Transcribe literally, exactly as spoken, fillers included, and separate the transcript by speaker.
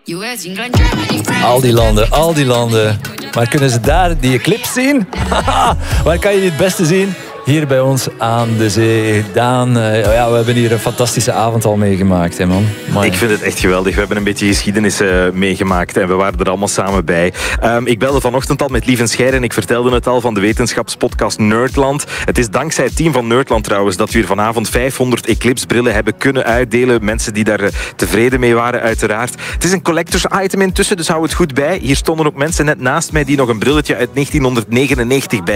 Speaker 1: Al die landen, al die landen. Maar kunnen ze daar die eclipse zien? Waar kan je die het beste zien? Hier bij ons aan de zee. Daan, uh, ja, we hebben hier een fantastische avond al meegemaakt, hè, man. Amai.
Speaker 2: Ik vind het echt geweldig. We hebben een beetje geschiedenis uh, meegemaakt en we waren er allemaal samen bij. Um, ik belde vanochtend al met Lieven Scheijer en ik vertelde het al van de wetenschapspodcast Nerdland. Het is dankzij het team van Nerdland trouwens dat we hier vanavond vijfhonderd Eclipse-brillen hebben kunnen uitdelen. Mensen die daar uh, tevreden mee waren, uiteraard. Het is een collectors item intussen, dus hou het goed bij. Hier stonden ook mensen net naast mij die nog een brilletje uit negentien negenennegentig bij